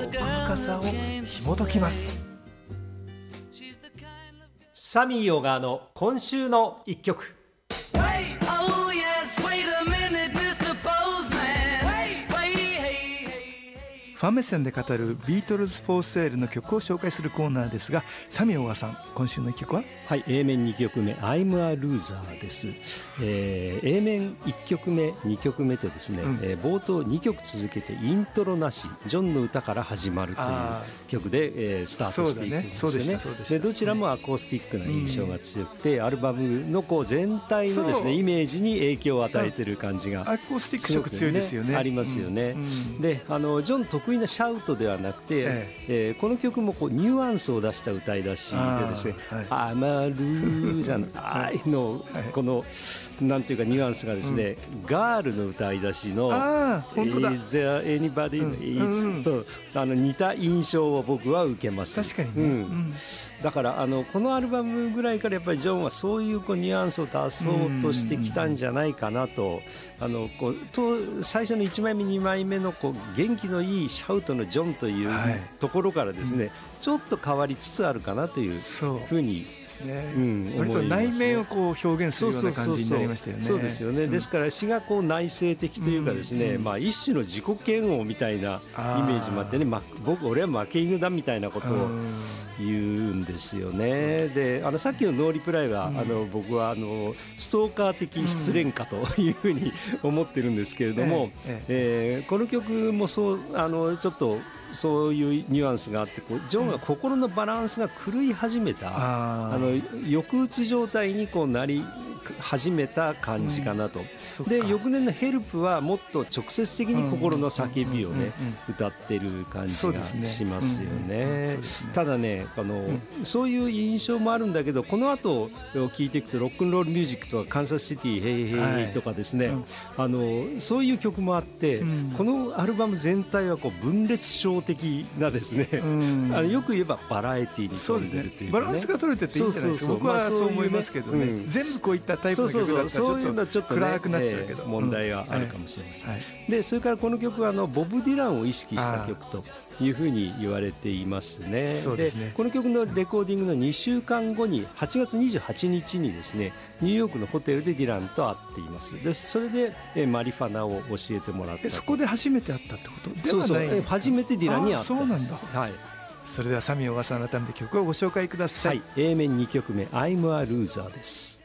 奥深さを紐解きます。 サミー小川の今週の一曲。 ファン目線で語るビートルズ・フォー・セールの曲を紹介するコーナーですが、サミー小川さん、今週の一曲は？ はい、A 面2曲目 I'm a Loser です。A 面1曲目2曲目とですね、冒頭2曲続けてイントロなしジョンの歌から始まるという曲で、スタートしていくんですよね。でどちらもアコースティックな印象が強くて、アルバムのこう全体のですねイメージに影響を与えている感じが、 アコースティック色強いですよね。 ありますよね。でジョン得意なシャウトではなくて、この曲もこうニュアンスを出した歌い出しでですね、I'm a loser のこのなんていうかニュアンスがですね、ガールの歌い出しの Is there anybody is と似た印象を僕は受けます。 確かにね、 だからこのアルバムぐらいからやっぱりジョンはそういうこうニュアンスを出そうとしてきたんじゃないかなと、最初の1枚目2枚目のこう元気のいいシャウトのジョンというところからですね、ちょっと変わりつつあるかなというふうに割と内面をこう表現するような感じになりましたよね。 そうですよね。ですから詩がこう内省的というかですね、一種の自己嫌悪みたいなイメージもあってね、俺は負け犬だみたいなことを言うんですよね。でさっきのノーリプライは僕はストーカー的失恋歌というふうに思ってるんですけれども、この曲もそうちょっとそういうニュアンスがあって、こうジョンが心のバランスが狂い始めた、抑うつ状態にこうなり始めた感じかなと。で翌年のヘルプはもっと直接的に心の叫びをね歌ってる感じがしますよね。ただねそういう印象もあるんだけど、この後聴いていくとロックンロールミュージックとかカンサスシティヘイヘイとかですね、そういう曲もあって、このアルバム全体はこう分裂症的なですね、よく言えばバラエティーに富んでるというかね、 バランスが取れてていいんじゃないですか。僕はそう思いますけどね。全部こういったタイプの曲だったらそういうのはちょっと暗くなっちゃうけど、 問題があるかもしれません。でそれからこの曲はボブ・ディランを意識した曲というふうに言われていますね。でこの曲のレコーディングの2週間後に8月28日にですねニューヨークのホテルでディランと会っています。でそれでマリファナを教えてもらった。 そこで初めて会ったってことではない？ そう初めてディランに会ったんです。 それではサミー小川さん、改めて曲をご紹介ください。 A 面2曲目 I'm a Loser です。